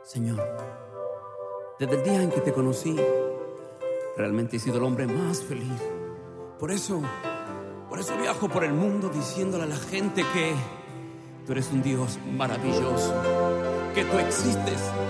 Señor, desde el día en que te conocí, realmente he sido el hombre más feliz. Por eso viajo por el mundo diciéndole a la gente que tú eres un Dios maravilloso, que tú existes